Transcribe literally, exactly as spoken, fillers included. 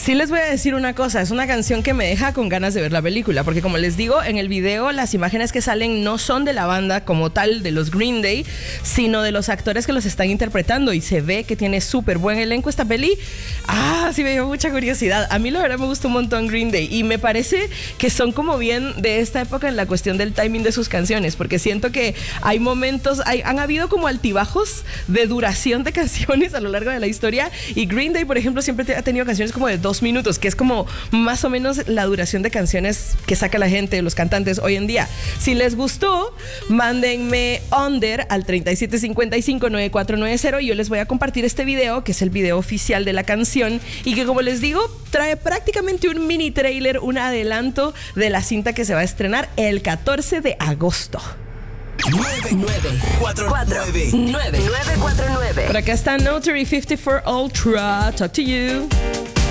Sí les voy a decir una cosa, es una canción que me deja con ganas de ver la película, porque como les digo, en el video las imágenes que salen no son de la banda como tal, de los Green Day, sino de los actores que los están interpretando, y se ve que tiene súper buen elenco esta peli. Ah, sí me dio mucha curiosidad. A mí la verdad me gustó un montón Green Day, y me parece que son como bien de esta época en la cuestión del timing de sus canciones, porque siento que hay momentos, hay, han habido como altibajos de duración de canciones a lo largo de la historia, y Green Day, por ejemplo, siempre te, ha tenido canciones como de dos minutos, que es como más o menos la duración de canciones que saca la gente, los cantantes hoy en día. Si les gustó, mándenme under al treinta y siete cincuenta y cinco noventa y cuatro noventa y yo les voy a compartir este video, que es el video oficial de la canción, y que, como les digo, trae prácticamente un mini trailer, un adelanto de la cinta que se va a estrenar el catorce de agosto. nueve cuatro nueve nueve nueve cuatro nueve. Por acá está Notary cincuenta y cuatro Ultra. Talk to you.